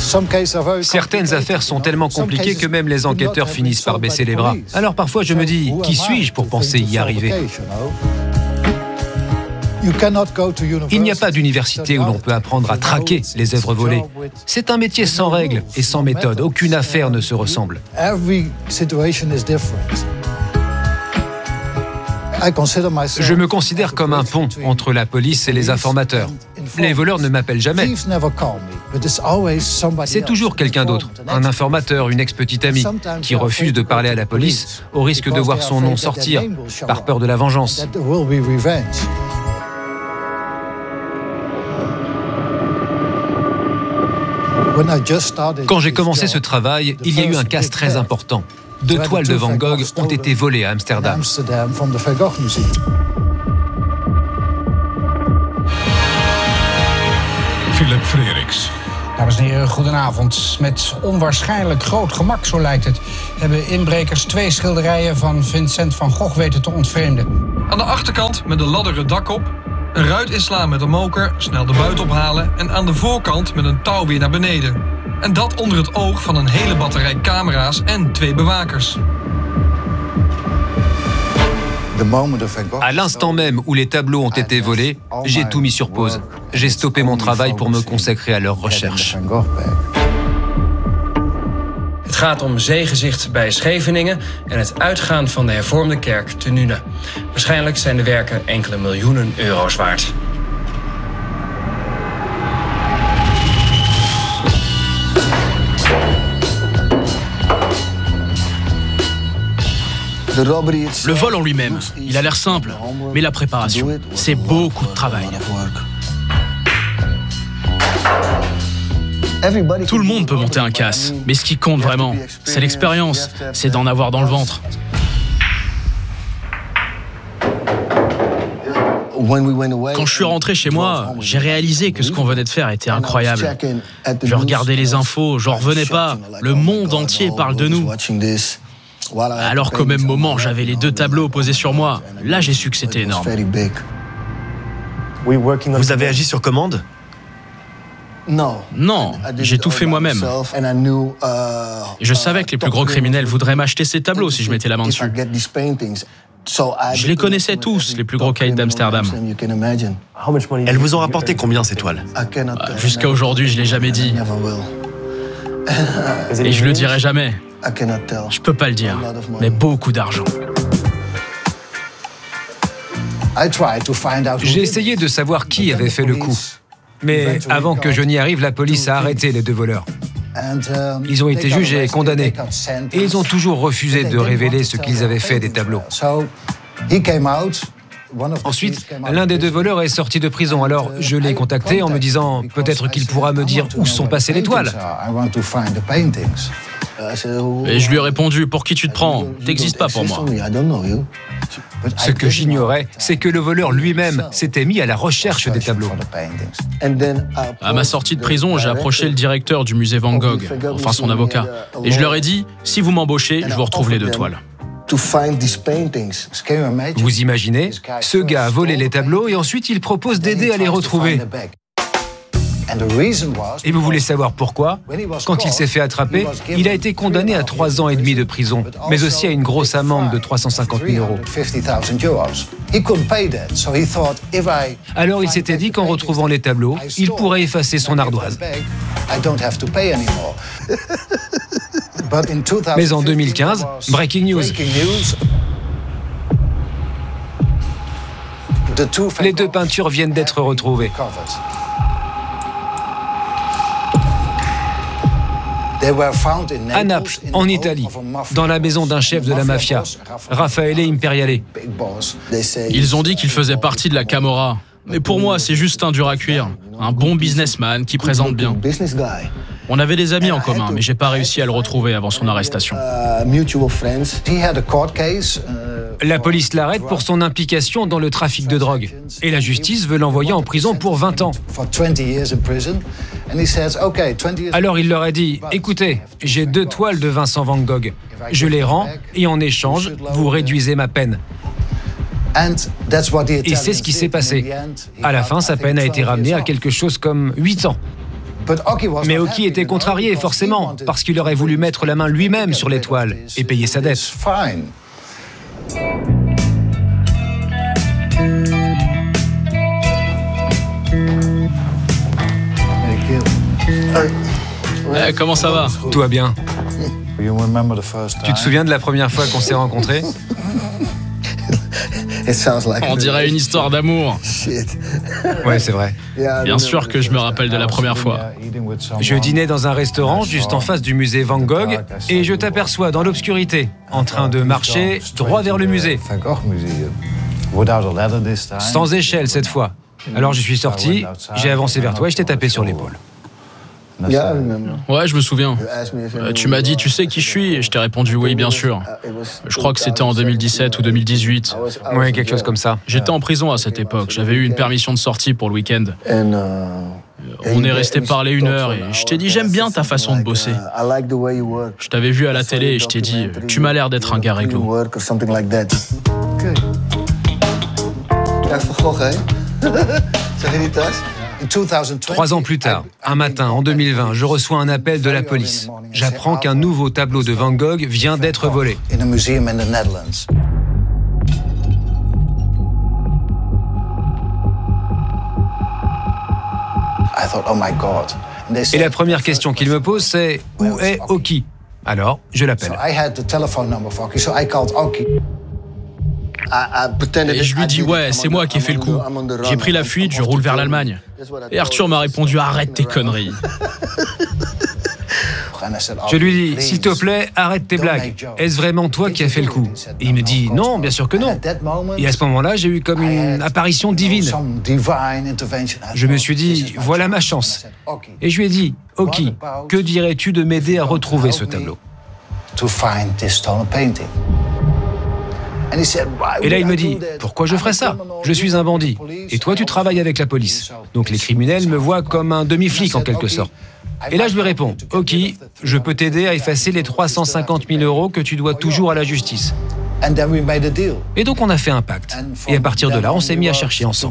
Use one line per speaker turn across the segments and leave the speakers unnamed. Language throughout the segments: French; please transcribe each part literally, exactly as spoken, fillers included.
Certaines affaires sont tellement compliquées que même les enquêteurs finissent par baisser les bras. Alors parfois je me dis, qui suis-je pour penser y arriver ? Il n'y a pas d'université où l'on peut apprendre à traquer les œuvres volées. C'est un métier sans règles et sans méthode. Aucune affaire ne se ressemble. Je me considère comme un pont entre la police et les informateurs. Les voleurs ne m'appellent jamais. C'est toujours quelqu'un d'autre, un informateur, une ex-petite amie, qui refuse de parler à la police au risque de voir son nom sortir, par peur de la vengeance. Quand j'ai commencé ce travail, il y a eu un casse très important. Deux toiles de Van Gogh ont été volées à Amsterdam.
Philip Freriks.
Dames en heren, goedenavond. Met onwaarschijnlijk groot gemak, zo lijkt het, hebben inbrekers twee schilderijen van Vincent van Gogh weten te ontvreemden.
Aan de achterkant met een ladderen dak op, een ruit inslaan met een moker, snel de buit ophalen en aan de voorkant met een touw weer naar beneden. En dat onder het oog van een hele batterij camera's en twee bewakers.
À l'instant même où les tableaux ont été volés, j'ai tout mis sur pause. J'ai stoppé mon travail pour me consacrer à leur recherche.
Het gaat om zeegezicht bij Scheveningen en het uitgaan van de hervormde kerk te Nune. Waarschijnlijk zijn de werken enkele miljoenen euro's waard.
Le vol en lui-même, il a l'air simple, mais la préparation, c'est beaucoup de travail. Tout le monde peut monter un casse, mais ce qui compte vraiment, c'est l'expérience, c'est d'en avoir dans le ventre. Quand je suis rentré chez moi, j'ai réalisé que ce qu'on venait de faire était incroyable. Je regardais les infos, j'en revenais pas. Le monde entier parle de nous. Alors qu'au même moment, j'avais les deux tableaux posés sur moi. Là, j'ai su que c'était énorme.
Vous avez agi sur commande ?
Non, j'ai tout fait moi-même. Et je savais que les plus gros criminels voudraient m'acheter ces tableaux si je mettais la main dessus. Je les connaissais tous, les plus gros caïds d'Amsterdam.
Elles vous ont rapporté combien ces toiles ?
Jusqu'à aujourd'hui, je ne l'ai jamais dit. Et je le dirai jamais. Je peux pas le dire, mais beaucoup d'argent.
J'ai essayé de savoir qui avait fait le coup. Mais avant que je n'y arrive, la police a arrêté les deux voleurs. Ils ont été jugés et condamnés. Et ils ont toujours refusé de révéler ce qu'ils avaient fait des tableaux. Ensuite, l'un des deux voleurs est sorti de prison. Alors, je l'ai contacté en me disant peut-être qu'il pourra me dire où sont passées les toiles.
Et je lui ai répondu, pour qui tu te prends ? T'existes pas pour moi.
Ce que j'ignorais, c'est que le voleur lui-même s'était mis à la recherche des tableaux.
À ma sortie de prison, j'ai approché le directeur du musée Van Gogh, enfin son avocat. Et je leur ai dit, si vous m'embauchez, je vous retrouve les deux toiles.
Vous imaginez ? Ce gars a volé les tableaux et ensuite il propose d'aider à les retrouver. Et vous voulez savoir pourquoi ? Quand il s'est fait attraper, il a été condamné à trois ans et demi de prison, mais aussi à une grosse amende de trois cent cinquante mille euros. Alors il s'était dit qu'en retrouvant les tableaux, il pourrait effacer son ardoise. Mais en deux mille quinze, breaking news. Les deux peintures viennent d'être retrouvées. À Naples, en Italie, dans la maison d'un chef de la mafia, Raffaele Imperiale.
Ils ont dit qu'il faisait partie de la Camorra. Mais pour moi, c'est juste un dur à cuire. Un bon businessman qui présente bien. On avait des amis en commun, mais j'ai pas réussi à le retrouver avant son arrestation.
La police l'arrête pour son implication dans le trafic de drogue. Et la justice veut l'envoyer en prison pour vingt ans. Alors il leur a dit, écoutez, j'ai deux toiles de Vincent Van Gogh. Je les rends et en échange, vous réduisez ma peine. Et c'est ce qui s'est passé. À la fin, sa peine a été ramenée à quelque chose comme huit ans. Mais Oki était contrarié, forcément, parce qu'il aurait voulu mettre la main lui-même sur l'étoile et payer sa dette.
Eh, comment ça va?
Tout va bien. Tu te souviens de la première fois qu'on s'est rencontrés?
On dirait une histoire d'amour.
Ouais, c'est vrai.
Bien sûr que je me rappelle de la première fois.
Je dînais dans un restaurant juste en face du musée Van Gogh et je t'aperçois dans l'obscurité, en train de marcher droit vers le musée. Sans échelle cette fois. Alors je suis sorti, j'ai avancé vers toi et je t'ai tapé sur l'épaule.
Ouais, je me souviens. Euh, tu m'as dit, tu sais qui je suis? Et je t'ai répondu oui, bien sûr. Je crois que c'était en deux mille dix-sept ou deux mille dix-huit.
Ouais, quelque chose comme ça.
J'étais en prison à cette époque. J'avais eu une permission de sortie pour le week-end. On est resté parler une heure et je t'ai dit, j'aime bien ta façon de bosser. Je t'avais vu à la télé et je t'ai dit, tu m'as l'air d'être un gars réglo.
Trois ans plus tard, un matin, en deux mille vingt, je reçois un appel de la police. J'apprends qu'un nouveau tableau de Van Gogh vient d'être volé. Et la première question qu'il me pose, c'est « Où est Oki ?» Alors, je l'appelle.
Et je lui dis, ouais, c'est moi qui ai fait le coup. J'ai pris la fuite, je roule vers l'Allemagne. Et Arthur m'a répondu, arrête tes conneries.
Je lui dis, s'il te plaît, arrête tes blagues. Est-ce vraiment toi qui as fait le coup? Et il me dit, non, bien sûr que non. Et à ce moment-là, j'ai eu comme une apparition divine. Je me suis dit, voilà ma chance. Et je lui ai dit, Oki, que dirais-tu de m'aider à retrouver ce tableau? Et là, il me dit, pourquoi je ferais ça? Je suis un bandit. Et toi, tu travailles avec la police. Donc les criminels me voient comme un demi-flic en quelque sorte. Et là, je lui réponds, ok, je peux t'aider à effacer les trois cent cinquante mille euros que tu dois toujours à la justice. Et donc, on a fait un pacte. Et à partir de là, on s'est mis à chercher ensemble.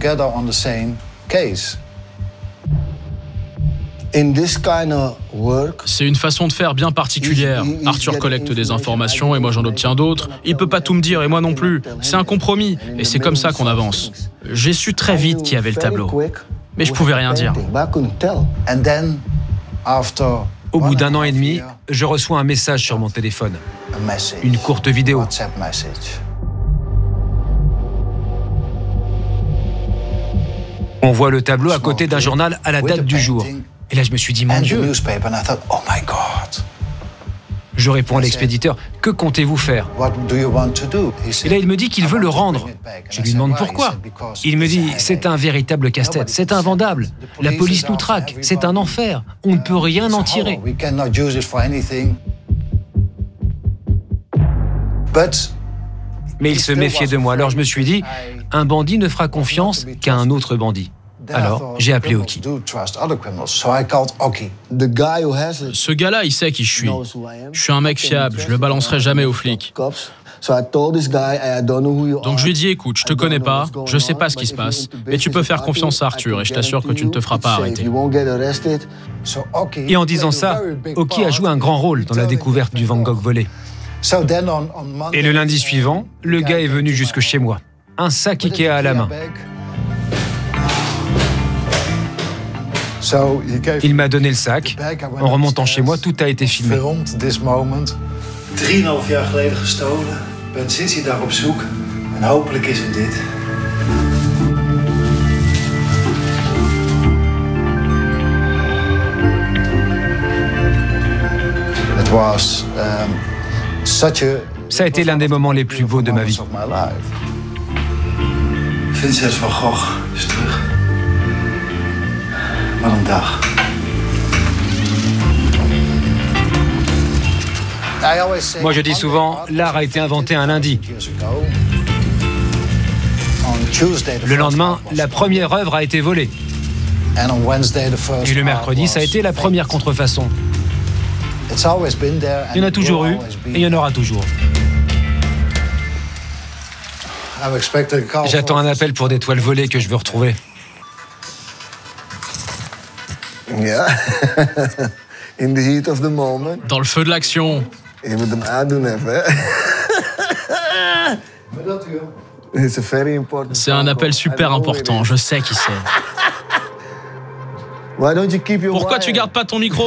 C'est une façon de faire bien particulière. Arthur collecte des informations et moi j'en obtiens d'autres. Il peut pas tout me dire et moi non plus. C'est un compromis et c'est comme ça qu'on avance. J'ai su très vite qui avait le tableau, mais je pouvais rien dire.
Au bout d'un an et demi, je reçois un message sur mon téléphone. Une courte vidéo. On voit le tableau à côté d'un journal à la date du jour. Et là, je me suis dit, mon Dieu. Je réponds à l'expéditeur, que comptez-vous faire? Et là, il me dit qu'il veut le rendre. Je lui demande pourquoi. Il me dit, c'est un véritable casse-tête, c'est invendable. La police nous traque, c'est un enfer. On ne peut rien en tirer. Mais il se méfiait de moi. Alors je me suis dit, un bandit ne fera confiance qu'à un autre bandit. Alors, j'ai appelé Oki.
Ce gars-là, il sait qui je suis. Je suis un mec fiable, je le balancerai jamais aux flics. Donc je lui ai dit, écoute, je te connais pas, je sais pas ce qui se passe, mais tu peux faire confiance à Arthur et je t'assure que tu ne te feras pas arrêter.
Et en disant ça, Oki a joué un grand rôle dans la découverte du Van Gogh volé. Et le lundi suivant, le gars est venu jusque chez moi. Un sac Ikea à la main. Il m'a donné le sac. En remontant chez moi, tout a été filmé.
drieënhalf jaar geleden gestolen. Ben sinds die dag op zoek. En hopelijk is het dit. Het was um, such a.
Ça a été l'un des moments les plus beaux de ma vie.
Vincent van Gogh is terug. Wat een dag.
Moi, je dis souvent, l'art a été inventé un lundi. Le lendemain, la première œuvre a été volée. Et le mercredi, ça a été la première contrefaçon. Il y en a toujours eu et il y en aura toujours. J'attends un appel pour des toiles volées que je veux retrouver.
Ja. In the heat of the moment.
Dans le feu de l'action.
Je moet hem aandoen even, hè.
C'est un appel super important, je sais qui c'est. Pourquoi tu gardes pas ton micro ?